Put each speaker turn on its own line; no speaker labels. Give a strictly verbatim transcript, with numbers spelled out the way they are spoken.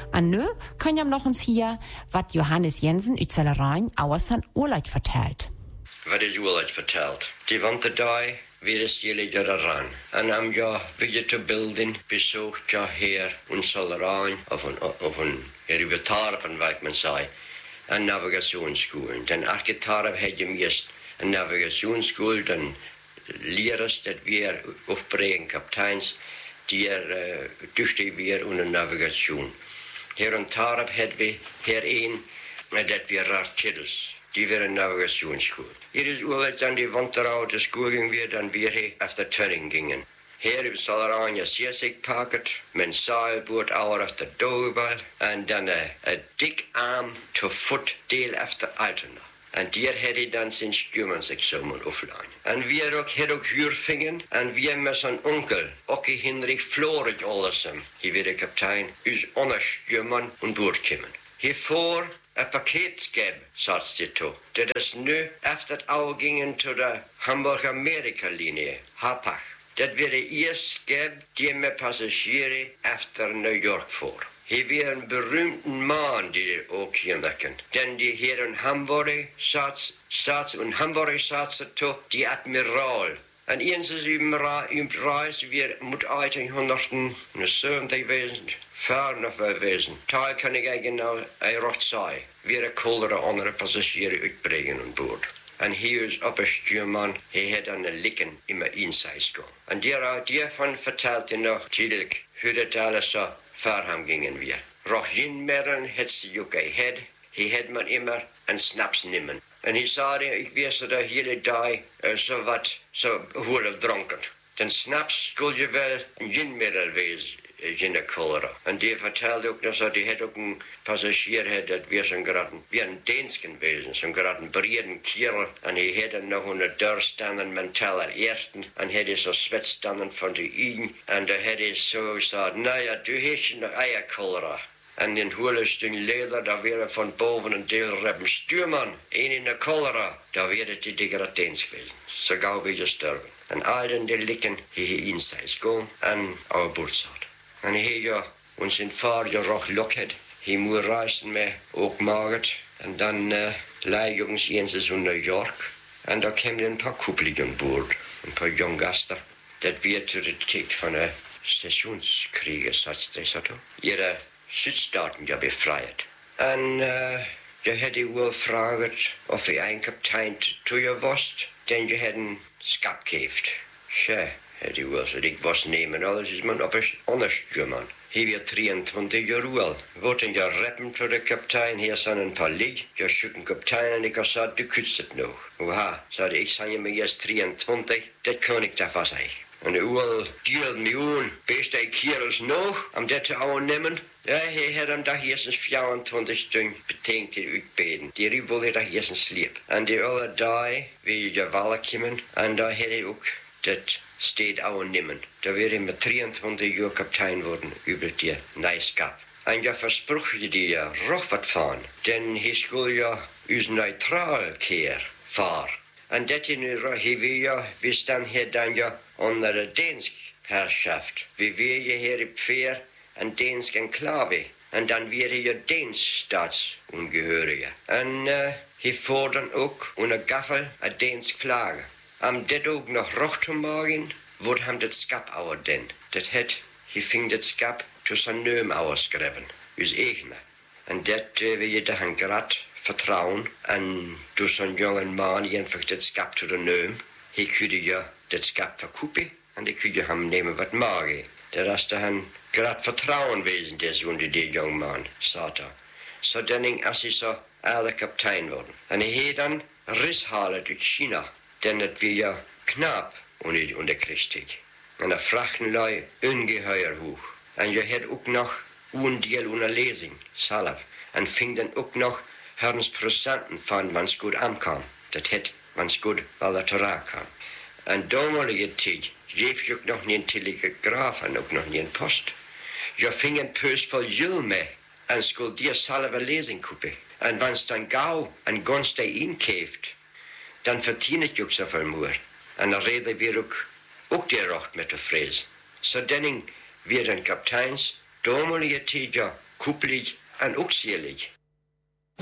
En nu kan je nog eens hier wat Johannes Jensen uit Zellerein over zijn oorlog vertelt.
Wat is oorlog vertelt? Die wanterdag weer is jullie eraan. En am ja weer te beelden bezocht ja hier in Zellerein of een, of een, hier über Tarpen, wat men zei, een navigationsschool. Dan achter Tarp had je meest een navigationsschool, dan leren dat weer opbrengen kapiteins, die er uh, duchtig weer onder navigation. Hier in Tarp hadden we hier een, dat weer Raartjiddels. Die weer een navigationsschool. Hier is oorlog aan die wanterau de school ging weer, dan weer hij efter Tönning gingen. Hier in Zellerein je zeerzig pakket, met zeilboot over auf de Dogebal, en dan een dik arm te voet deel efter Altena. En die had hij dan zijn stuurmansexamen opgeleid. En we had ook, had ook huurvingen, en we met zijn onkel, Ockie Hinrich Florit Olsem, hij werd de kapitein, is onderstuurman en boord komen. Hiervoor een paketskab, zat ze toe. Dat is nu, efter het oude gingen to de Hamburg-Amerika-linie, Hapach. Dat werd de eerste skab die met passagieren efter New York voor. Hij was een beroemde man die er ook hier nakken. Den die hier in Hamburg zat, zat in Hamburg zat ze toe, die admiraal. En eens is uw reis weer moet achttienhonderdzeventig wezen, ver nog wel wezen. Daar kan ik eigenlijk recht zeggen. Weer een kolere andere passagieren uitbrengen aan boord. En hier is op een stuurman, hij had aan de likken in mijn inzijds gaan. En daarvan vertelde hij nog tijdelijk hoe dat alles zo ver hem gingen weer. Roch jinmiddelen had ze ook gehad, hij had man immer een snaps nemen. En hij zei, ik wist de hele dag uh, zo wat, zo hoelig dronken. Dan snaps skulle je wel een ginmiddel wezen, in de cholera. En die vertelde ook dat hij had ook een passagier had, dat weer zo'n graden, weer een Deensken wezen, zo'n graden brede kerel. En hij had dan nog een deur staan met teller eersten. En hij had zo zwet staan van de ien. En dan had hij zo gezegd, nou ja, du heeft je nog eigen cholera. En in hoelisting leder, daar weer van boven een deel reppen stuurman. Een in de cholera, daar werd het die degradeens geweest. Zo gauw weer gestorven. En al die likken, hij inzijds gaan en aan boord zat. En hij ja, ons in vader ook lok had. Hij moest reizen met ook magert. En dan uh, leid jongens eens in New York. En daar kwamen een paar koepelen aan boord. Een paar jonggasten. Dat werd to de tijd van een stationskrieg, zat ze zo. Ihre Südstaaten ja befreit. En uh, je had hij wel gevraagd of hij een kapitein toe je was. Dan je had een schap geeft. Tja, had hij wel gezegd. Ik was nemen, alles is man op een onderstuurman. Hij werd drieëntwintig jaar oud. Wordt een jaar reppen voor de kapitein. Hier zijn een paar lieg. Je zoekt een kapitein en ik had gezegd, du kunt het nog. Oha, zei ik, zei je me eerst drieëntwintig. Dat kan ik daarvan zeggen. En uw deelt me aan, best een kerels nog, om dat te aannemen. Ja, hij had hem daar eerstens vierentwintig stunden betekend te uitbeden. Die wilde daar eerstens sliep. En die alle dag wil je wallen komen. En daar had hij ook dat steed aannemen. Daar werd hij met drieëntwintig jaar kapitein worden over die nijskap. En je versproch je die ja roch wat van. Dan hij skulle ja us neutraal keer vaar. En dat in we ja, we staan hier dan ja onder de Deensk herschaft. We weer je hier op veer en Deensk enclave. En dan weer je Deens staatsongehörige. En uh, hij voerde ook onder gaffel een Deensk vlagge. Om dit ook nog roch te maken, wordt hem dat schap ouwen. Dat het, hij ving dat schap tussen neum uitschreven. Dus eigen. En dat uh, wil je dan grad vertrouwen. En door zo'n jonge man die einfach dat schap te de neum. Hij kun je dat schap verkopen. En dan kun je hem nemen wat maken. Dat is dan grad vertrouwen wezen, des onder die jonge man, zat er. Zo dan als hij zo alle kapitein worden. En hij heeft dan ris halen uit China. Dan het weer ja knap onder, onder Christig. En de vrachtenlui ungeheuer hoog. En je hebt ook nog een deel onder lezing, zelf. En ving dan ook nog herrens procenten van wanneer goed aankwam. Dat het wanneer goed wel er te raak kwam. En damalige tijd geef je ook nog niet een telegraaf en ook nog niet een post. Je ving een peus vol jul mee en schuld die zelf een lezing kopen. En wanneer dan gauw en gonst hij inkeeft, dan verdient je ook zoveel meer. En dan reden we ook, ook die rocht met de vrees. Zo denning weer een kapiteins, damalige tijd ja, Kuppelig en ook selig.